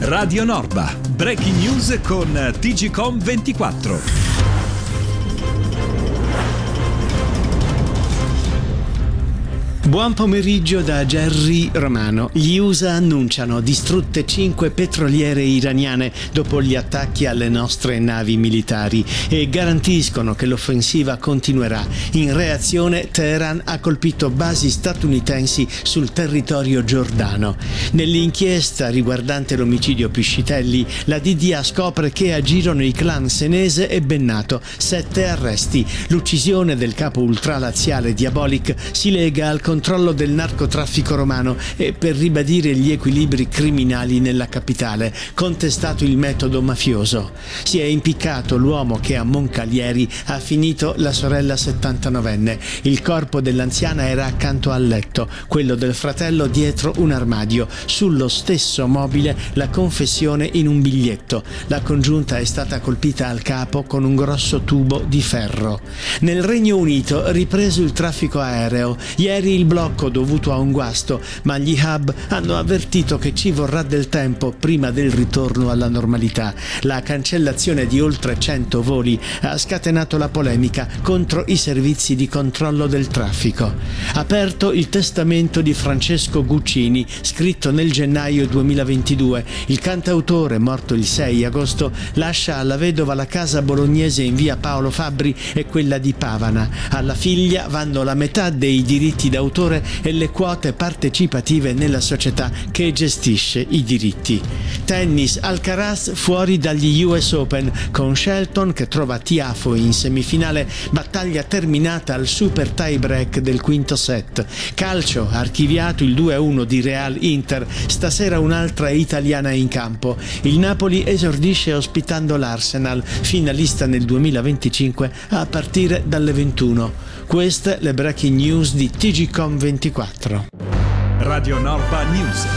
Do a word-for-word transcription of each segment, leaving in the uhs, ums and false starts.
Radio Norba, breaking news con T G Com ventiquattro. Buon pomeriggio da Gerry Romano. Gli U S A annunciano distrutte cinque petroliere iraniane dopo gli attacchi alle nostre navi militari e garantiscono che l'offensiva continuerà. In reazione, Teheran ha colpito basi statunitensi sul territorio giordano. Nell'inchiesta riguardante l'omicidio Piscitelli, la D D A scopre che agirono i clan Senese e Bennato. Sette arresti. L'uccisione del capo ultralaziale Diabolik si lega al controllo del narcotraffico romano e per ribadire gli equilibri criminali nella capitale, contestato il metodo mafioso. Si è impiccato l'uomo che a Moncalieri ha finito la sorella settantanovenne. Il corpo dell'anziana era accanto al letto, quello del fratello dietro un armadio. Sullo stesso mobile la confessione in un biglietto. La congiunta è stata colpita al capo con un grosso tubo di ferro. Nel Regno Unito ripreso il traffico aereo. Ieri il blocco dovuto a un guasto, ma gli hub hanno avvertito che ci vorrà del tempo prima del ritorno alla normalità. La cancellazione di oltre cento voli ha scatenato la polemica contro i servizi di controllo del traffico. Aperto il testamento di Francesco Guccini, scritto nel gennaio duemilaventidue. Il cantautore, morto il sei agosto, lascia alla vedova la casa bolognese in via Paolo Fabbri e quella di Pavana. Alla figlia vanno la metà dei diritti d'autore e le quote partecipative nella società che gestisce i diritti. Tennis, Alcaraz fuori dagli U S Open con Shelton che trova Tiafoe in semifinale, battaglia terminata al super tie break del quinto set. Calcio, archiviato il due a uno di Real Inter, stasera un'altra italiana in campo. Il Napoli esordisce ospitando l'Arsenal, finalista nel duemilaventicinque a partire dalle ventuno. Queste le breaking news di T G Com ventiquattro. Radio Norba News.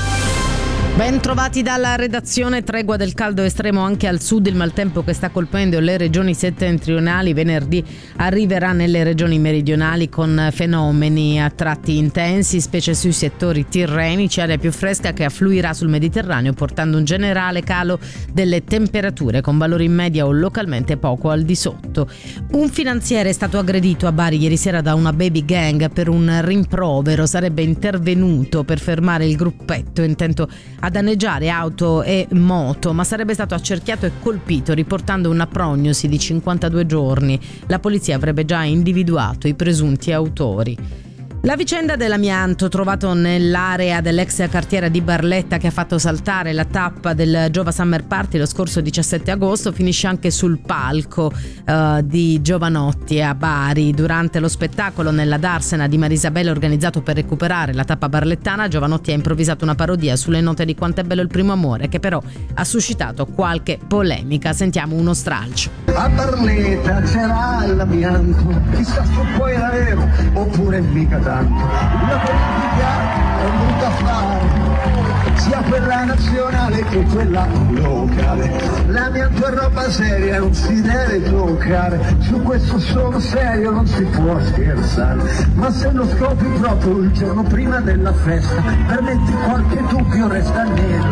Ben trovati dalla redazione. Tregua del caldo estremo anche al sud. Il maltempo che sta colpendo le regioni settentrionali venerdì arriverà nelle regioni meridionali con fenomeni a tratti intensi, specie sui settori tirrenici, aria più fresca che affluirà sul Mediterraneo portando un generale calo delle temperature con valori in media o localmente poco al di sotto. Un finanziere è stato aggredito a Bari ieri sera da una baby gang per un rimprovero. Sarebbe intervenuto per fermare il gruppetto intento a danneggiare auto e moto, ma sarebbe stato accerchiato e colpito, riportando una prognosi di cinquantadue giorni. La polizia avrebbe già individuato i presunti autori. La vicenda dell'amianto trovato nell'area dell'ex cartiera di Barletta, che ha fatto saltare la tappa del Giova Summer Party lo scorso diciassette agosto, finisce anche sul palco uh, di Giovanotti a Bari. Durante lo spettacolo nella Darsena di Marisabella organizzato per recuperare la tappa barlettana, Giovanotti ha improvvisato una parodia sulle note di Quanto è bello il primo amore, che però ha suscitato qualche polemica. Sentiamo uno stralcio. A Barletta c'era l'amianto, chissà se poi era vero oppure mica tanto. La politica è brutta affare, sia quella nazionale che quella locale. L'amianto è roba seria, non si deve toccare, su questo sono serio, non si può scherzare. Ma se lo scopri proprio il giorno prima della festa, permetti qualche dubbio resta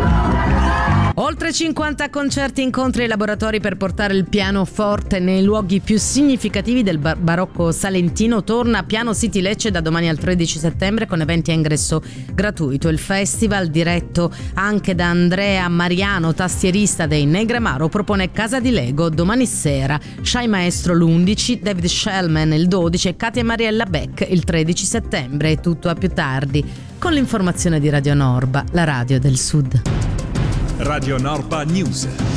nella. Oltre cinquanta concerti, incontri e laboratori per portare il pianoforte nei luoghi più significativi del bar- barocco salentino. Torna Piano City Lecce da domani al tredici settembre con eventi a ingresso gratuito. Il festival, diretto anche da Andrea Mariano, tastierista dei Negramaro, propone Casa di Lego domani sera, Shy Maestro l'undici, David Shellman il dodici e Katia Mariella Beck il tredici settembre. E tutto a più tardi con l'informazione di Radio Norba, la radio del Sud. Radio Norba News.